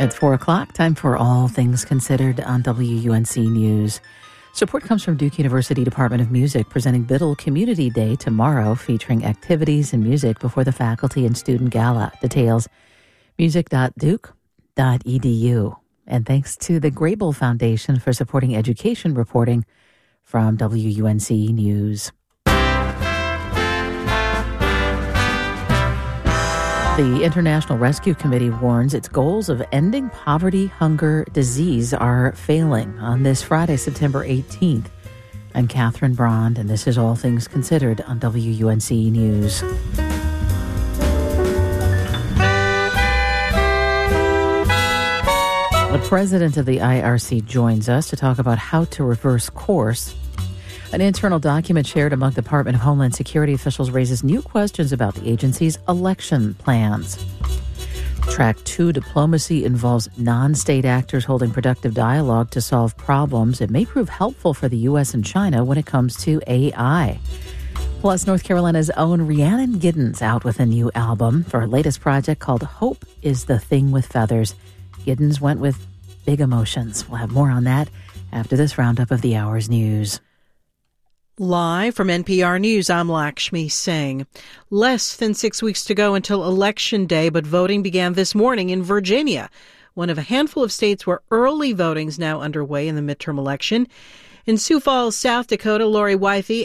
At 4 o'clock, time for All Things Considered on WUNC News. Support comes from Duke University Department of Music, presenting Biddle Community Day tomorrow, featuring activities and music before the faculty and student gala. Details, music.duke.edu. And thanks to the Grable Foundation for supporting education reporting from WUNC News. The International Rescue Committee warns its goals of ending poverty, hunger, disease are failing. On this Friday, September 18th, I'm Catherine Brond, and this is All Things Considered on WUNC News. The president of the IRC joins us to talk about how to reverse course. An internal document shared among the Department of Homeland Security officials raises new questions about the agency's election plans. Track 2 diplomacy involves non-state actors holding productive dialogue to solve problems. It may prove helpful for the U.S. and China when it comes to AI. Plus, North Carolina's own Rhiannon Giddens out with a new album for her latest project called Hope is the Thing with Feathers. Giddens went with big emotions. We'll have more on that after this roundup of the hour's news. Live from NPR News, I'm Lakshmi Singh. Less than 6 weeks to go until Election Day, but voting began this morning in Virginia, one of a handful of states where early voting is now underway in the midterm election. In Sioux Falls, South Dakota, Lori Wifey